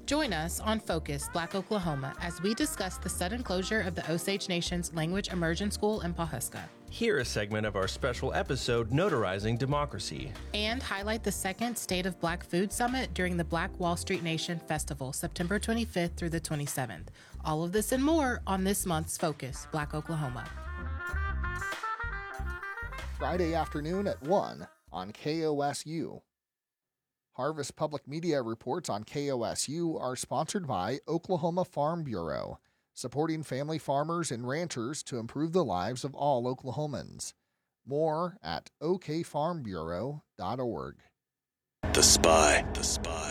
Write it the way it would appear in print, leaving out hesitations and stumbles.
Join us on Focus Black Oklahoma as we discuss the sudden closure of the Osage Nation's Language Immersion School in Pawhuska. Hear a segment of our special episode notarizing democracy. And highlight the second State of Black Food Summit during the Black Wall Street Nation Festival, September 25th through the 27th. All of this and more on this month's Focus Black Oklahoma. Friday afternoon at 1 on KOSU. Harvest Public Media reports on KOSU are sponsored by Oklahoma Farm Bureau, supporting family farmers and ranchers to improve the lives of all Oklahomans. More at okfarmbureau.org. The Spy.